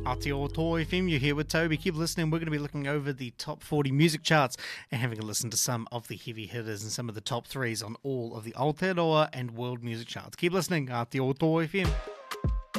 Aotearoa FM, you're here with Toby. Keep listening. We're going to be looking over the top 40 music charts and having a listen to some of the heavy hitters and some of the top threes on all of the Aotearoa and world music charts. Keep listening. Aotearoa FM.